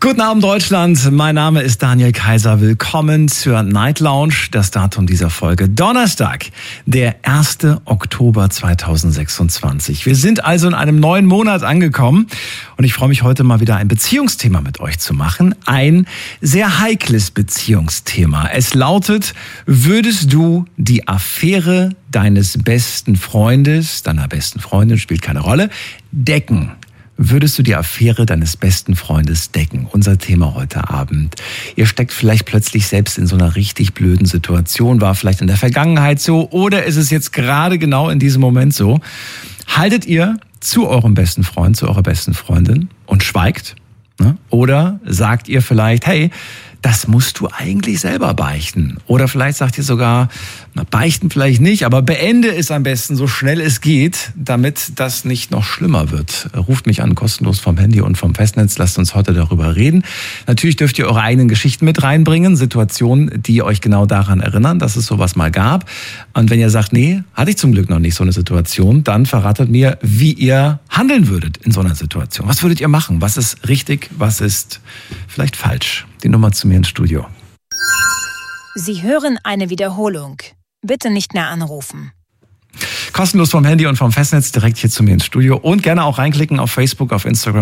Guten Abend Deutschland, mein Name ist Daniel Kaiser. Willkommen zur Night Lounge. Das Datum dieser Folge Donnerstag, der 1. Oktober 2026. Wir sind also in einem neuen Monat angekommen und ich freue mich heute mal wieder ein Beziehungsthema mit euch zu machen. Ein sehr heikles Beziehungsthema. Es lautet, würdest du die Affäre deines besten Freundes, deiner besten Freundin, spielt keine Rolle, decken? Würdest du die Affäre deines besten Freundes decken? Unser Thema heute Abend. Ihr steckt vielleicht plötzlich selbst in so einer richtig blöden Situation, war vielleicht in der Vergangenheit so oder ist es jetzt gerade genau in diesem Moment so? Haltet ihr zu eurem besten Freund, zu eurer besten Freundin und schweigt? Ne? Oder sagt ihr vielleicht, hey, das musst du eigentlich selber beichten. Oder vielleicht sagt ihr sogar, beichten vielleicht nicht, aber beende es am besten so schnell es geht, damit das nicht noch schlimmer wird. Ruft mich an, kostenlos vom Handy und vom Festnetz. Lasst uns heute darüber reden. Natürlich dürft ihr eure eigenen Geschichten mit reinbringen, Situationen, die euch genau daran erinnern, dass es sowas mal gab. Und wenn ihr sagt, nee, hatte ich zum Glück noch nicht so eine Situation, dann verratet mir, wie ihr handeln würdet in so einer Situation. Was würdet ihr machen? Was ist richtig? Was ist vielleicht falsch? Die Nummer zu mir ins Studio. Sie hören eine Wiederholung. Bitte nicht mehr anrufen. Kostenlos vom Handy und vom Festnetz direkt hier zu mir ins Studio und gerne auch reinklicken auf Facebook, auf Instagram.